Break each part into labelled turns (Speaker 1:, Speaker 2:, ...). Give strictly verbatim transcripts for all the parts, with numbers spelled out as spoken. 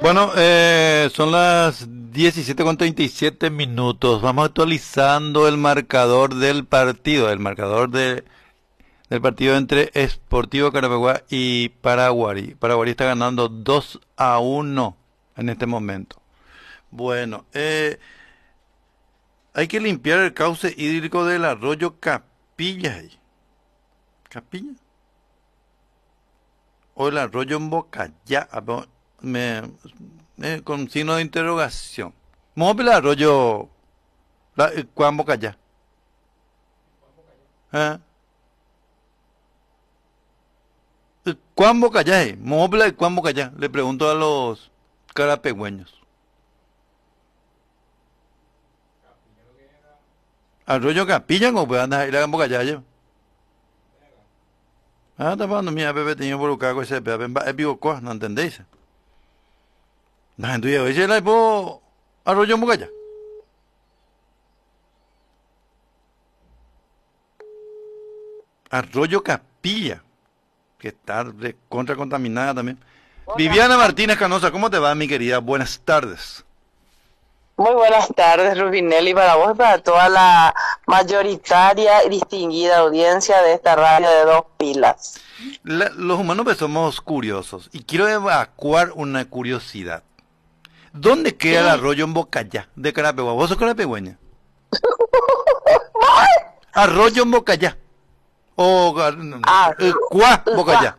Speaker 1: Bueno, eh, son las diecisiete con treinta y siete minutos. Vamos actualizando el marcador del partido, el marcador de, del partido entre Sportivo Carapeguá y Paraguarí. Paraguarí está ganando dos a uno en este momento. Bueno, eh, hay que limpiar el cauce hídrico del arroyo Capilla. ahí. ¿Capilla? O el arroyo en Bocayá. Me, me- con signo de interrogación. Vamos a ver el arroyo la, eh, Juan Bocayá. ¿Eh? Eh, Juan Bocayá, eh. Vamos a ver el Juan Bocayá. Le pregunto a los carapegüeños. Arroyo Capilla, como puedan ir a Bocayá. yo. Ah, está pasando, mira, Pepe, tenía por acá con ese Pepe, es vivo, no entendéis. La gente ya dice, la po arroyo en Bocayá. Arroyo Capilla, que está de contra contaminada también.
Speaker 2: Hola,
Speaker 1: Viviana Martínez Canosa, ¿cómo te va, mi querida? Buenas tardes.
Speaker 2: muy buenas tardes, Rubinelli, para vos y para toda la mayoritaria y distinguida audiencia de esta radio de dos pilas.
Speaker 1: La- los humanos pues somos curiosos y quiero evacuar una curiosidad. ¿Dónde queda el
Speaker 2: Sí.
Speaker 1: arroyo en Bocayá de Carapegua? ¿Vos sos carapegüeña? Arroyo en Bocayá. O gar- no, no,
Speaker 2: Ah,
Speaker 1: eh, Cuá,
Speaker 2: uh,
Speaker 1: Bocayá.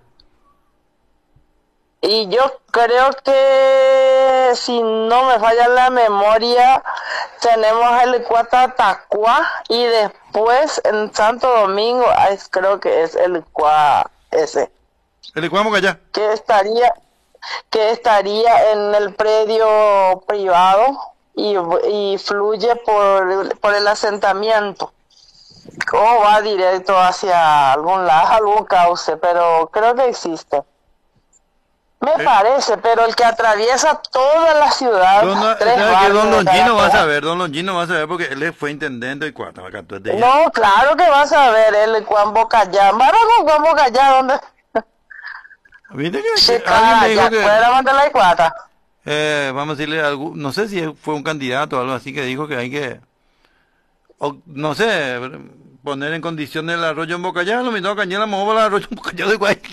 Speaker 2: y yo creo que, si no me falla la memoria, tenemos el Cuatatacua y después en Santo Domingo, ay, creo que es el Cua ese,
Speaker 1: El Cuá, Bocayá.
Speaker 2: que estaría que estaría en el predio privado y, y fluye por, por el asentamiento. O va directo hacia algún lado, algún cauce, pero creo que existe. Me
Speaker 1: Eh,
Speaker 2: parece, pero el que atraviesa toda la ciudad,
Speaker 1: Don, eh,
Speaker 2: tres
Speaker 1: ¿sabe que
Speaker 2: barrios
Speaker 1: Don
Speaker 2: de
Speaker 1: Longino va a
Speaker 2: Caracas.
Speaker 1: saber? Don Longino va a saber porque él fue intendente y cuatro, acá tú de ella.
Speaker 2: No, claro que vas a ver el Juan Bocayá. ¿Para con Juan Bocayá? ¿Dónde?
Speaker 1: ¿Viste que, que alguien me
Speaker 2: Chica,
Speaker 1: dijo
Speaker 2: ya
Speaker 1: que,
Speaker 2: fuera de la Iguata.
Speaker 1: eh, vamos a decirle algo, no sé si fue un candidato o algo así que dijo que hay que, o, no sé, poner en condiciones el arroyo en Bocayá, lo mismo cañera, me voy al arroyo en Bocayá de Guay.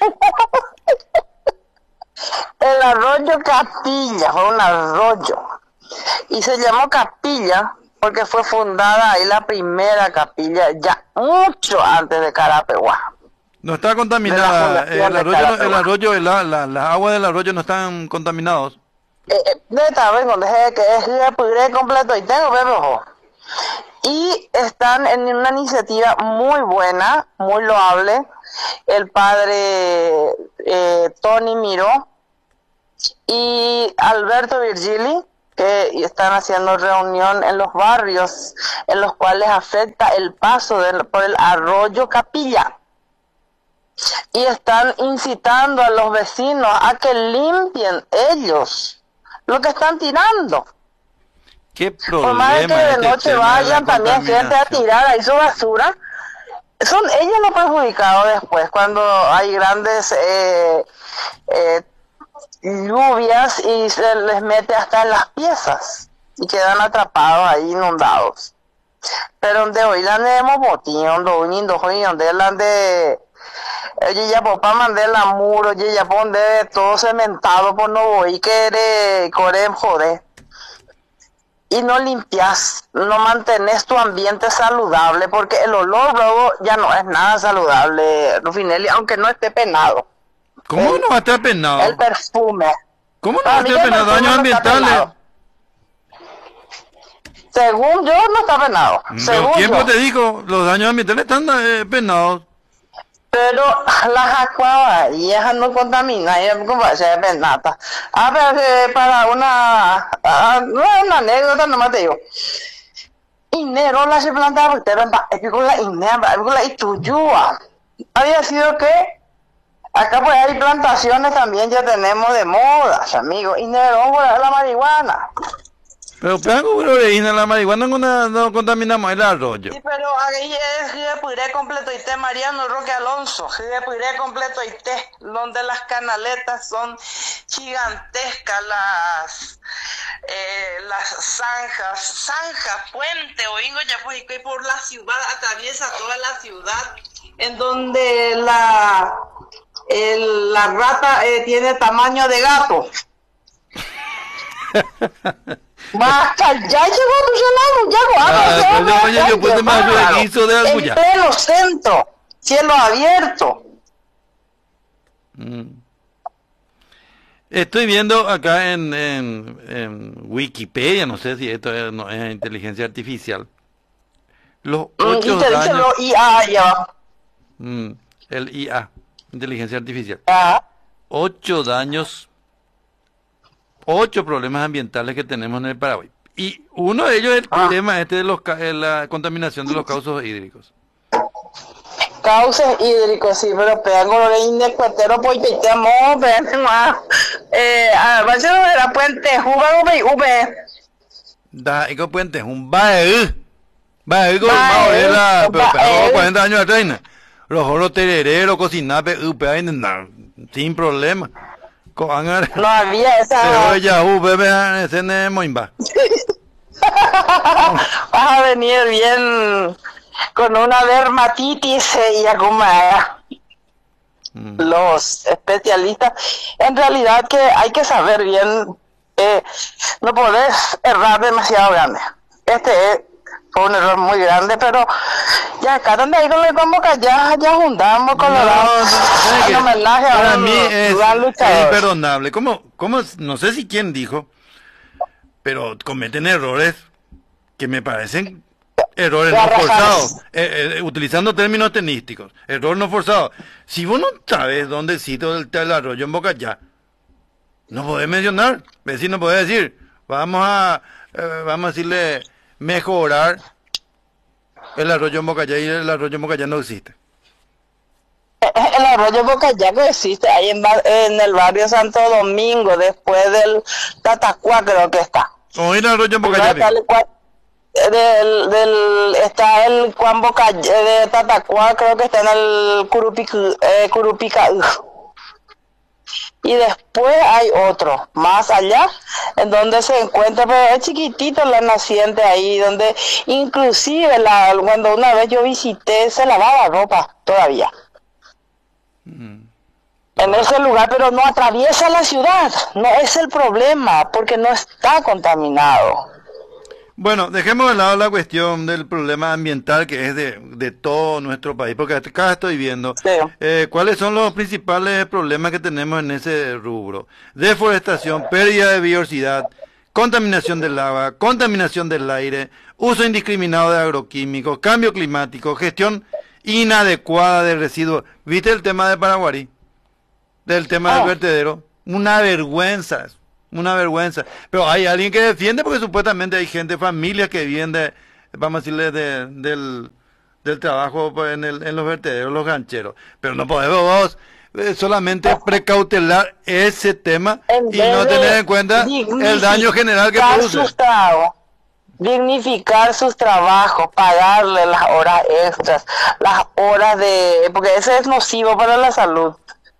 Speaker 2: El arroyo Capilla, fue un arroyo. Y se llamó Capilla porque fue fundada ahí la primera capilla, ya mucho antes de Carapeguá.
Speaker 1: No está
Speaker 2: De la
Speaker 1: contaminada, eh,
Speaker 2: fundación
Speaker 1: el
Speaker 2: de
Speaker 1: arroyo, no- el
Speaker 2: Carapeguá.
Speaker 1: arroyo, la, la, las aguas del arroyo no están contaminados.
Speaker 2: Eh, eh, de esta vez, cuando dejé que es el puré completo y tengo bebé ojo. Y están en una iniciativa muy buena, muy loable. El padre eh, Tony Miró y Alberto Virgili, que están haciendo reunión en los barrios en los cuales afecta el paso del- por el arroyo Capilla. Y están incitando a los vecinos a que limpien ellos lo que están tirando.
Speaker 1: ¿Qué
Speaker 2: Por más de que
Speaker 1: problema
Speaker 2: de
Speaker 1: este
Speaker 2: noche
Speaker 1: tema de la
Speaker 2: vayan también gente a
Speaker 1: contaminación?
Speaker 2: tirar ahí su basura, son ellos los perjudicados después cuando hay grandes eh, eh, lluvias y se les mete hasta en las piezas y quedan atrapados ahí inundados. Pero donde hoy la de botín, donde hoy ni hoy donde la de oye ya papá mandé la muro, oye ya ponde todo cementado por no voy que de core joder. Y no limpias, no mantenés tu ambiente saludable, porque el olor luego ya no es nada saludable, Rufinelli, aunque no esté penado.
Speaker 1: ¿Cómo
Speaker 2: El,
Speaker 1: no va a estar
Speaker 2: el
Speaker 1: penado?
Speaker 2: perfume.
Speaker 1: ¿Cómo no va a
Speaker 2: Para mí que
Speaker 1: estar
Speaker 2: el
Speaker 1: penado? Daños
Speaker 2: perfume no está
Speaker 1: ambientales.
Speaker 2: penado. Según yo, no está penado.
Speaker 1: Pero
Speaker 2: Según
Speaker 1: ¿quién pues
Speaker 2: yo.
Speaker 1: te dijo? Los daños ambientales están eh, penados.
Speaker 2: Pero las aguas viejas no contaminan, y es como se penata. A ver, eh, para una, ah, no es una anécdota, nomás te digo. Inero la se plantaba, pero en película inera, película y tuyúa. Había sido que acá pues hay plantaciones también, ya tenemos de modas, amigos. Inero, la marihuana.
Speaker 1: Pero pegan con proteína, la marihuana no, no no contaminamos el arroyo.
Speaker 2: Sí, pero ahí es Gipuré completo y té, Mariano Roque Alonso, Gipuré completo y té, donde las canaletas son gigantescas, las eh, las zanjas, zanja, puente, oigo ya pues que por la ciudad, atraviesa toda la ciudad, en donde la el, la rata eh, tiene tamaño de gato. Basta, ya llegó tu llamado, ya
Speaker 1: Ah,
Speaker 2: lo hago.
Speaker 1: oye, oye, yo puse más ayuda que hizo de
Speaker 2: En
Speaker 1: Argulla.
Speaker 2: pleno centro, cielo abierto.
Speaker 1: Mm. Estoy viendo acá en, en, en Wikipedia, no sé si esto es, no, es inteligencia artificial. Los
Speaker 2: Mm,
Speaker 1: ocho
Speaker 2: y te dice
Speaker 1: daños,
Speaker 2: lo I A ahí abajo.
Speaker 1: mm, el I A, inteligencia artificial.
Speaker 2: Ah,
Speaker 1: Ocho daños, ocho problemas ambientales que tenemos en el Paraguay. Y uno de ellos es el
Speaker 2: Ah.
Speaker 1: tema este de los, ca- eh, la contaminación de los cauces hídricos.
Speaker 2: cauces hídricos, sí, pero pegan con los inecuatero, pues te llamo, ven más. Eh, a ver, de la puente, Juba, Ube, Ube.
Speaker 1: Da, y que puente, un bae, bae, con
Speaker 2: Bae,
Speaker 1: la, pero
Speaker 2: bae.
Speaker 1: pegamos cuarenta años atrás, ¿no? Los joros terereros, cocinape, upe, ahí, no, sin problema. Con anger,
Speaker 2: No había esa.
Speaker 1: pero ya, upe, vean, ese ne moimba.
Speaker 2: Vas a venir bien con una dermatitis eh, y acumada.
Speaker 1: Mm.
Speaker 2: Los especialistas, en realidad que hay que saber bien, eh, no podés errar demasiado grande. Este es, fue un error muy grande, pero ya acá donde hay con el convoca, ya, ya juntamos con
Speaker 1: No,
Speaker 2: los
Speaker 1: no, ¿sabe qué?
Speaker 2: homenaje a
Speaker 1: Para
Speaker 2: un
Speaker 1: mí es,
Speaker 2: gran
Speaker 1: es
Speaker 2: luchador.
Speaker 1: imperdonable. ¿Cómo, cómo, no sé si quién dijo, pero cometen errores que me parecen errores no
Speaker 2: Garrafadas.
Speaker 1: forzados, eh, eh, utilizando términos tenísticos, error no forzado. Si vos no sabes dónde sitio el, el arroyo en Bocayá, no podés mencionar, es decir, no podés decir, vamos a, eh, vamos a decirle, mejorar el arroyo en Bocayá y el arroyo en Bocayá no existe.
Speaker 2: El arroyo Bocayaco existe ahí en, ba- en el barrio Santo Domingo, después del Tatacuá creo que está.
Speaker 1: O ir al arroyo en
Speaker 2: No
Speaker 1: Bocayá.
Speaker 2: está, el, cua- del, del, está el Juan Boca de Tatacuá, creo que está en el Curupica, eh, Curupica. Y después hay otro, más allá, en donde se encuentra, pero es chiquitito la naciente ahí, donde inclusive la, cuando una vez yo visité, se lavaba ropa todavía. En ese lugar, pero no atraviesa la ciudad, no es el problema, porque no está contaminado.
Speaker 1: Bueno, dejemos de lado la cuestión del problema ambiental que es de, de todo nuestro país, porque acá estoy viendo
Speaker 2: Sí.
Speaker 1: eh, cuáles son los principales problemas que tenemos en ese rubro. Deforestación, pérdida de biodiversidad, contaminación del agua, contaminación del aire, uso indiscriminado de agroquímicos, cambio climático, gestión inadecuada de residuos. ¿Viste el tema de Paraguarí? Del tema del
Speaker 2: Ah.
Speaker 1: vertedero. Una vergüenza, una vergüenza. Pero hay alguien que defiende porque supuestamente hay gente, familias que viven de, vamos a decirle, de, del, del trabajo pues, en, el, en los vertederos, los gancheros. Pero no podemos vos, eh, solamente precautelar ese tema
Speaker 2: En
Speaker 1: y
Speaker 2: vez
Speaker 1: no
Speaker 2: de
Speaker 1: tener en cuenta el daño general que
Speaker 2: dignificar
Speaker 1: produce.
Speaker 2: sus trabajos, dignificar sus trabajos, pagarle las horas extras, las horas de, porque eso es nocivo para la salud.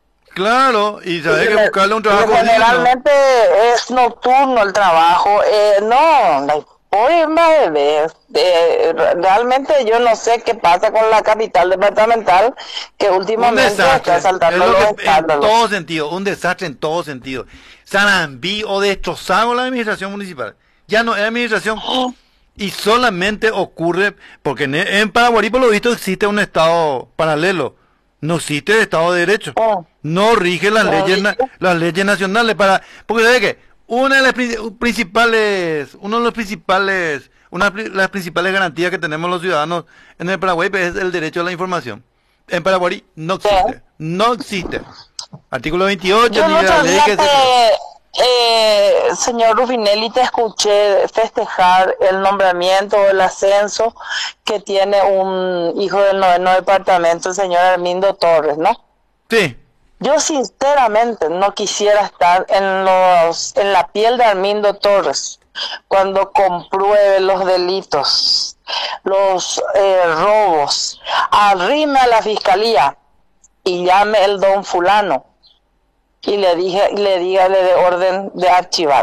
Speaker 1: Claro, y sabes que
Speaker 2: Porque
Speaker 1: buscarle un
Speaker 2: porque
Speaker 1: trabajo digno.
Speaker 2: generalmente es nocturno el trabajo. Eh, no, la pobre bebé. Eh, realmente yo no sé qué pasa con la capital departamental, que
Speaker 1: Un
Speaker 2: últimamente
Speaker 1: desastre,
Speaker 2: está saltando
Speaker 1: es lo
Speaker 2: los
Speaker 1: que- en
Speaker 2: escándalos.
Speaker 1: todo sentido, un desastre en todo sentido. Sarambí o destrozado la administración municipal. Ya no es administración y solamente ocurre porque en, en Paraguarí por lo visto existe un estado paralelo. No existe el estado de derecho.
Speaker 2: Oh.
Speaker 1: No rige las
Speaker 2: No
Speaker 1: leyes na-
Speaker 2: rige.
Speaker 1: las leyes nacionales para porque sabe que una de las pri- principales uno de los principales una de las principales garantías que tenemos los ciudadanos en el Paraguay pues, es el derecho a la información. En Paraguay no existe,
Speaker 2: Sí.
Speaker 1: no existe. Artículo veintiocho
Speaker 2: Yo el
Speaker 1: ni de la
Speaker 2: otro
Speaker 1: ley
Speaker 2: día
Speaker 1: que se
Speaker 2: te, eh, señor Rufinelli, te escuché festejar el nombramiento o el ascenso que tiene un hijo del noveno departamento, el señor Armindo Torres, ¿no?
Speaker 1: Sí,
Speaker 2: Yo sinceramente no quisiera estar en los en la piel de Armindo Torres cuando compruebe los delitos, los eh, robos, arrime a la fiscalía y llame el don fulano y le dije, le diga, le dé orden de archivar.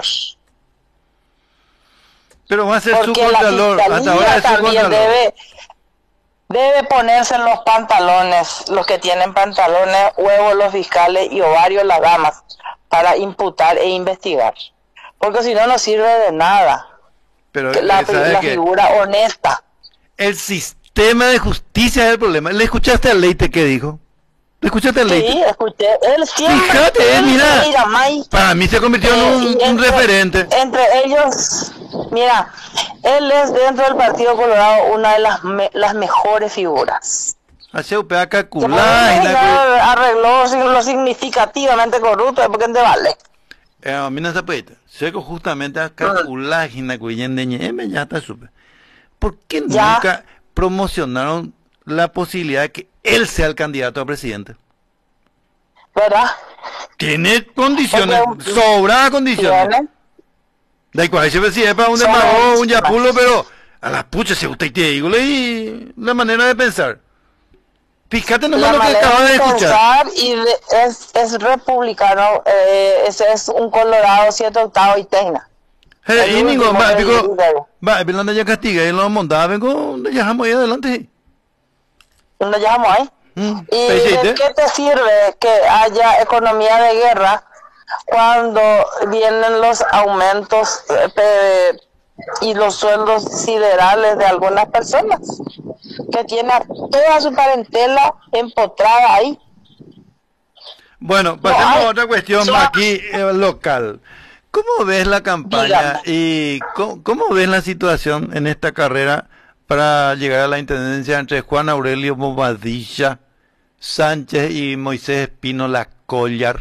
Speaker 1: Pero va a ser su
Speaker 2: Porque la
Speaker 1: contralor, hasta ahora
Speaker 2: fiscalía
Speaker 1: es su
Speaker 2: también
Speaker 1: contralor.
Speaker 2: debe, debe ponerse en los pantalones, los que tienen pantalones, huevos los fiscales y ovarios las damas, para imputar e investigar. Porque si no, no sirve de nada.
Speaker 1: Pero
Speaker 2: Que la,
Speaker 1: eh, ¿sabe
Speaker 2: la
Speaker 1: qué?
Speaker 2: figura honesta.
Speaker 1: El sistema de justicia es el problema. ¿Le escuchaste al Leite que dijo? ¿Le escuchaste al Leite?
Speaker 2: Sí, escuché. Él siempre.
Speaker 1: Fíjate, eh,
Speaker 2: él,
Speaker 1: mira,
Speaker 2: mira, May,
Speaker 1: para mí se convirtió en
Speaker 2: eh,
Speaker 1: un,
Speaker 2: y
Speaker 1: un
Speaker 2: entre-
Speaker 1: referente.
Speaker 2: Entre ellos, mira, él es dentro del Partido Colorado una de las, me- las mejores figuras.
Speaker 1: Hace upea
Speaker 2: Que
Speaker 1: calcular y
Speaker 2: por
Speaker 1: la
Speaker 2: eso arregló sin- lo significativamente corrupto, ¿por qué te vale?
Speaker 1: Eh, a mí no se puede. Seco justamente a calcular y la cuyen de ñeme ya está súper. ¿Por qué
Speaker 2: Ya.
Speaker 1: nunca promocionaron la posibilidad de que él sea el candidato a presidente?
Speaker 2: ¿Verdad?
Speaker 1: Tiene condiciones,
Speaker 2: Porque-
Speaker 1: sobradas condiciones.
Speaker 2: Tiene.
Speaker 1: Da cual se si es para un
Speaker 2: Sobra-
Speaker 1: demagogo, un yapulo, pero a las puchas se usted te digo y la manera de pensar. Fíjate nomás
Speaker 2: La
Speaker 1: lo que
Speaker 2: manera
Speaker 1: acabas de
Speaker 2: de
Speaker 1: escuchar.
Speaker 2: pensar y de- es, es republicano, eh, ese es un Colorado siete octavo y teina.
Speaker 1: Eh,
Speaker 2: el
Speaker 1: y ninguno
Speaker 2: último
Speaker 1: más,
Speaker 2: del
Speaker 1: digo,
Speaker 2: líder.
Speaker 1: va, Belanda ya castiga y lo montaba, vengo, ya dejamos ahí adelante.
Speaker 2: ¿Dónde llegamos ahí?
Speaker 1: Mm,
Speaker 2: ¿Y
Speaker 1: ¿pensiste?
Speaker 2: de qué te sirve que haya economía de guerra cuando vienen los aumentos eh, pe- y los sueldos siderales de algunas personas que tienen toda su parentela empotrada ahí?
Speaker 1: Bueno, pasemos
Speaker 2: hay-
Speaker 1: a otra cuestión
Speaker 2: so-
Speaker 1: aquí eh, local. ¿Cómo ves la campaña
Speaker 2: Dígame.
Speaker 1: y cómo, cómo ves la situación en esta carrera para llegar a la intendencia entre Juan Aurelio Bobadilla Sánchez y Moisés Espínola Collar?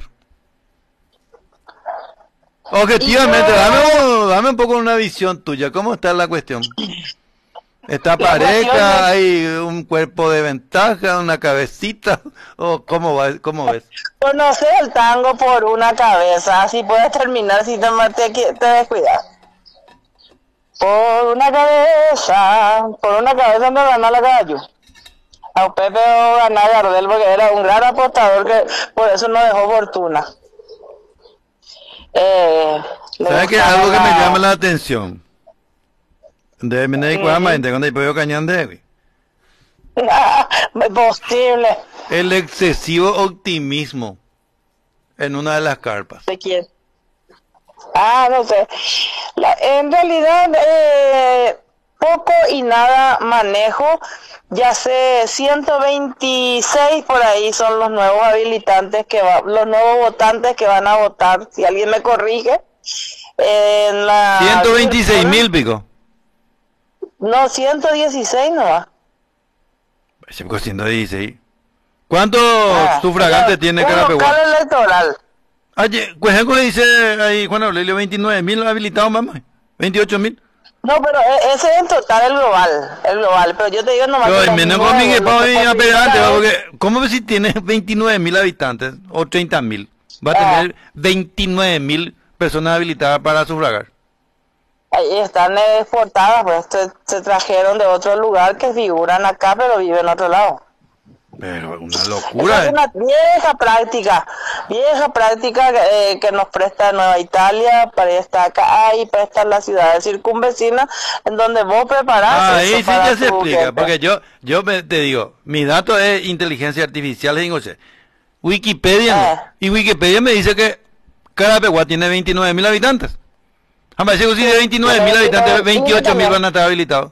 Speaker 1: Objetivamente,
Speaker 2: Y yo-
Speaker 1: dame, un- dame un poco una visión tuya. ¿Cómo está la cuestión? ¿Está
Speaker 2: La cuestión
Speaker 1: pareja?
Speaker 2: es-
Speaker 1: ¿Hay un cuerpo de ventaja? ¿Una cabecita? ¿O cómo, va, cómo ves?
Speaker 2: Conocer el tango por una cabeza, así puedes terminar si te, te, te descuidas. Por una cabeza, por una cabeza me ganó la caballo. A Pepe ganó a Gardel porque era un gran apostador que por eso no dejó fortuna. Eh, le
Speaker 1: ¿Sabes qué?
Speaker 2: gustaba
Speaker 1: Algo que me
Speaker 2: la-
Speaker 1: llama la atención. De mi
Speaker 2: Ujú.
Speaker 1: cuama, gente, cuando yo cañón de güey.
Speaker 2: Posible.
Speaker 1: El excesivo optimismo en una de las carpas.
Speaker 2: ¿De quién? Ah, no sé. La- en realidad, eh, poco y nada manejo. Ya sé, ciento veintiséis por ahí son los nuevos habilitantes que va, los nuevos votantes que van a votar. Si alguien me corrige. En la
Speaker 1: ciento veintiséis mil pico.
Speaker 2: No, ciento dieciséis no va.
Speaker 1: Se me ciento dieciséis. ¿Cuántos
Speaker 2: Ah,
Speaker 1: sufragantes
Speaker 2: pero
Speaker 1: tiene
Speaker 2: un
Speaker 1: Carapeguá?
Speaker 2: local electoral.
Speaker 1: Oye, pues algo dice ahí Juan Aurelio, veintinueve mil habilitados, mamá. veintiocho mil.
Speaker 2: No, pero e- ese es en total el global, el global, pero yo te digo nomás
Speaker 1: Pero
Speaker 2: que
Speaker 1: el
Speaker 2: los
Speaker 1: menos
Speaker 2: nuevos,
Speaker 1: conmigo
Speaker 2: los
Speaker 1: para
Speaker 2: que
Speaker 1: ir a
Speaker 2: participan
Speaker 1: pegante,
Speaker 2: es-
Speaker 1: porque ¿cómo ves si tiene veintinueve mil habitantes o treinta mil? Va a
Speaker 2: Ah.
Speaker 1: tener veintinueve mil personas habilitadas para sufragar.
Speaker 2: ahí están eh, exportadas, pues se, se trajeron de otro lugar que figuran acá, pero viven en otro lado.
Speaker 1: Pero una
Speaker 2: Esa
Speaker 1: locura.
Speaker 2: es
Speaker 1: ¿eh?
Speaker 2: una vieja práctica, vieja práctica eh, que nos presta Nueva Italia, presta acá y presta las ciudades circunvecinas, en donde vos preparás
Speaker 1: Ah, ahí
Speaker 2: eso
Speaker 1: sí
Speaker 2: para
Speaker 1: ya se
Speaker 2: tu
Speaker 1: explica,
Speaker 2: gente.
Speaker 1: porque yo yo me- te digo, mi dato es inteligencia artificial, digo, che, Wikipedia no.
Speaker 2: Eh.
Speaker 1: Y Wikipedia me dice que Carapeguá tiene veintinueve mil habitantes. Jamás digo si de veintinueve mil habitantes, veintiocho mil van a estar habilitados.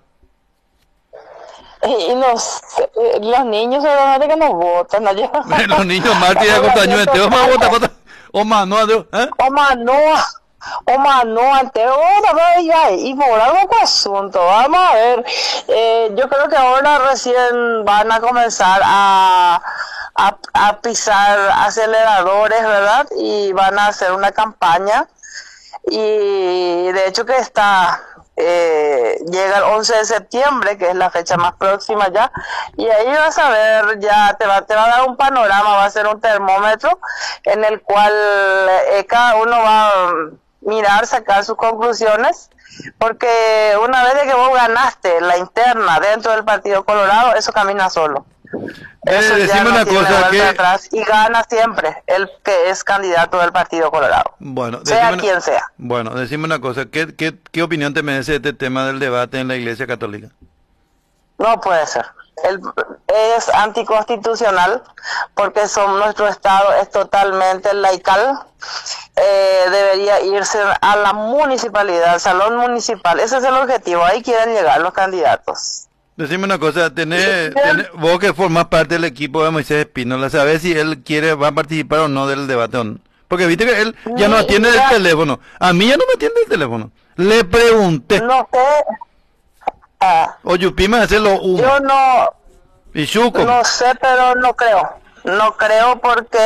Speaker 2: Y los, eh, los niños seguramente que nos votan, ¿no? Yo-
Speaker 1: Los niños mártires de Cotaño de Teo, más vota, vota. O más, no, adiós, ¿eh?
Speaker 2: O Manoa, o Manoa entero, y por algo que asunto, vamos a ver, eh, yo creo que ahora recién van a comenzar a, a, a pisar aceleradores, ¿verdad? Y van a hacer una campaña, y de hecho que está, eh, llega el once de septiembre, que es la fecha más próxima ya, y ahí vas a ver, ya te va, te va a dar un panorama, va a ser un termómetro en el cual eh, cada uno va a mirar, sacar sus conclusiones, porque una vez de que vos ganaste la interna dentro del Partido Colorado, eso camina solo. Eso
Speaker 1: Eh,
Speaker 2: ya
Speaker 1: decime
Speaker 2: no
Speaker 1: una
Speaker 2: tiene
Speaker 1: cosa
Speaker 2: vuelta
Speaker 1: que...
Speaker 2: atrás, y gana siempre el que es candidato del Partido Colorado,
Speaker 1: Bueno,
Speaker 2: sea
Speaker 1: decime,
Speaker 2: quien sea.
Speaker 1: bueno, decime una cosa, ¿qué, qué, qué opinión te merece este tema del debate en la Iglesia Católica?
Speaker 2: No puede ser. El, es anticonstitucional porque son, nuestro Estado es totalmente laical. Eh, debería irse a la municipalidad, al salón municipal. Ese es el objetivo. Ahí quieren llegar los candidatos.
Speaker 1: Decime una cosa, tenés, tenés- vos que formás parte del equipo de Moisés Espínola, ¿sabés si él quiere, va a participar o no del debate o no? Porque viste que él ya no atiende el teléfono. A mí ya no me atiende el teléfono. Le pregunté.
Speaker 2: No sé. Ah,
Speaker 1: O Yupima hacerlo uno.
Speaker 2: yo no,
Speaker 1: Y Chuco.
Speaker 2: no sé, pero no creo. No creo porque,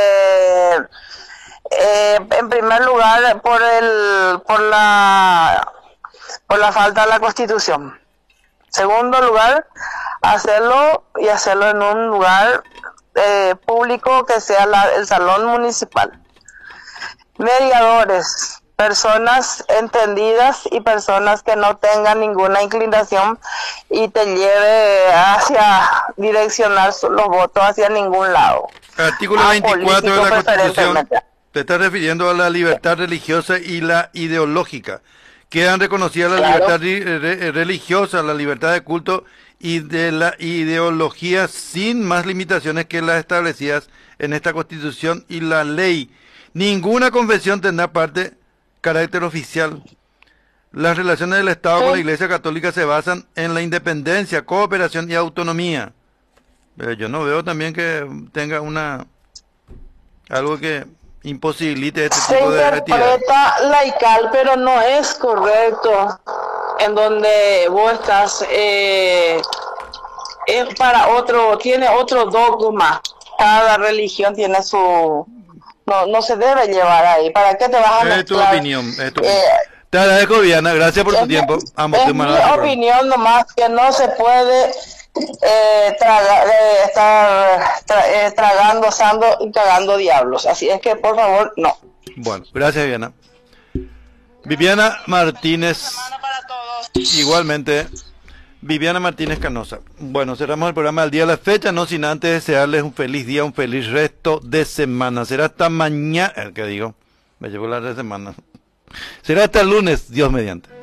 Speaker 2: eh, en primer lugar, por el, por la, por la falta de la Constitución. Segundo lugar, hacerlo y hacerlo en un lugar eh, público que sea la, el salón municipal. Mediadores, personas entendidas y personas que no tengan ninguna inclinación y te lleve hacia direccionar los votos hacia ningún lado.
Speaker 1: Artículo
Speaker 2: A
Speaker 1: veinticuatro de la
Speaker 2: político
Speaker 1: Constitución.
Speaker 2: preferentemente.
Speaker 1: Te estás refiriendo a la libertad religiosa y la ideológica. Quedan reconocidas la
Speaker 2: Claro.
Speaker 1: libertad ri- re- religiosa, la libertad de culto y de la ideología sin más limitaciones que las establecidas en esta Constitución y la ley. Ninguna confesión tendrá parte carácter oficial. Las relaciones del Estado con la
Speaker 2: Sí.
Speaker 1: Iglesia Católica se basan en la independencia, cooperación y autonomía. Pero yo no veo también que tenga una algo que imposibilite este
Speaker 2: Se
Speaker 1: tipo de actividades.
Speaker 2: interpreta laical, pero no es correcto. En donde vos estás, eh, es para otro, tiene otro dogma. Cada religión tiene su... No, no se debe llevar ahí. ¿Para qué te vas a
Speaker 1: Es tu
Speaker 2: mezclar?
Speaker 1: opinión, es tu
Speaker 2: Eh,
Speaker 1: opinión. Te agradezco, Viana, gracias por tu
Speaker 2: es,
Speaker 1: tiempo. Ambos
Speaker 2: es
Speaker 1: te
Speaker 2: mi
Speaker 1: mandan a tu programa.
Speaker 2: opinión nomás, que no se puede eh, traga- eh, estar tra- eh, tragando, sando y cagando diablos. Así es que, por favor, no.
Speaker 1: Bueno, gracias, Viana. Viviana Martínez, igualmente, Viviana Martínez Canosa. Bueno, cerramos el programa al día de la fecha, no sin antes desearles un feliz día, un feliz resto de semana. Será hasta mañana, el que digo, me llevo la de semana. Será hasta el lunes, Dios mediante.